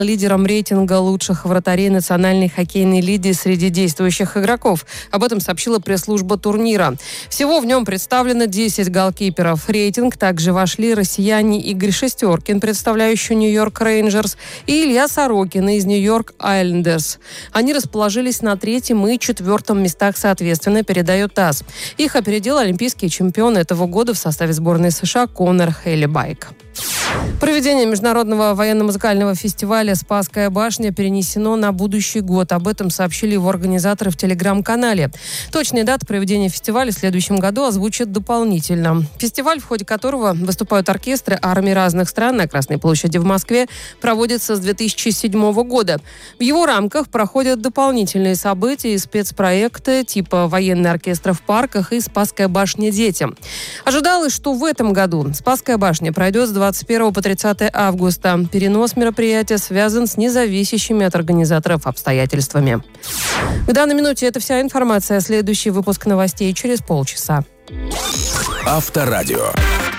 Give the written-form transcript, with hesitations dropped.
лидером рейтинга лучших вратарей Национальной хоккейной лиги среди действующих игроков. Об этом сообщила пресс-служба турнира. Всего в нем представлено 10 голкиперов. В рейтинг также вошли россияне Игорь Шестеркин, представляющий Нью-Йорк Рейнджерс, и Илья Сорокин из Нью-Йорк Айлендерс. Они расположились на 3-м и 4-м местах соответственно, передает ТАСС. Их опередил олимпийский чемпион этого года в составе сборной США Конор Хейлибайк. Проведение международного военно-музыкального фестиваля «Спасская башня» перенесено на будущий год. Об этом сообщили его организаторы в телеграм-канале. Точные даты проведения фестиваля в следующем году озвучат дополнительно. Фестиваль, в ходе которого выступают оркестры армий разных стран на Красной площади в Москве, проводится с 2007 года. В его рамках проходят дополнительные события и спецпроекты типа «Военный оркестр в парках» и «Спасская башня детям». Ожидалось, что в этом году «Спасская башня» пройдет с 21 по 30 августа. Перенос мероприятия связан с независящими от организаторов обстоятельствами. К данной минуте это вся информация. Следующий выпуск новостей через полчаса. Авторадио.